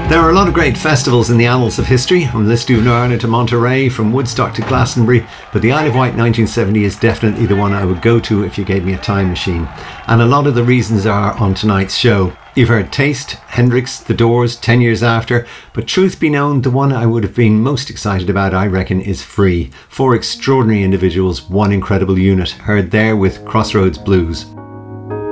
There are a lot of great festivals in the annals of history, from Listy of Ireland to Monterey, from Woodstock to Glastonbury, but the Isle of Wight 1970 is definitely the one I would go to if you gave me a time machine. And a lot of the reasons are on tonight's show. You've heard Taste, Hendrix, The Doors, 10 Years After, but truth be known, the one I would have been most excited about, I reckon, is Free. Four extraordinary individuals, one incredible unit, heard there with Crossroads Blues.